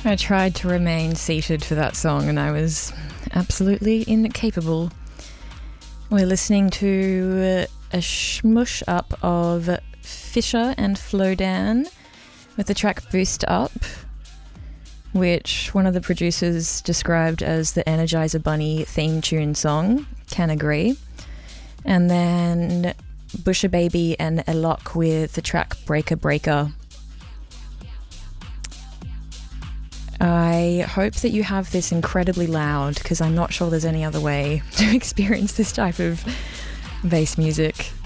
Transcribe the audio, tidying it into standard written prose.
I tried to remain seated for that song and I was absolutely incapable. We're listening to a shmush up of Fisher and Flodan with the track Boost Up, which one of the producers described as the Energizer Bunny theme tune song. Can agree. And then Busha Baby and Elok with the track Breaker Breaker. I hope that you have this incredibly loud because I'm not sure there's any other way to experience this type of bass music.